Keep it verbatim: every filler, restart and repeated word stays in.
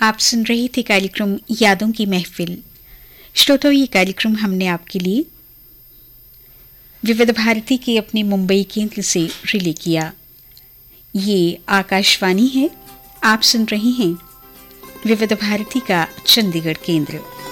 आप सुन रहे थे कार्यक्रम यादों की महफिल। श्रोताओं, ये कार्यक्रम हमने आपके लिए विविध भारती के अपने मुंबई केंद्र से रिले किया। ये आकाशवाणी है, आप सुन रहे हैं विविध भारती का चंडीगढ़ केंद्र।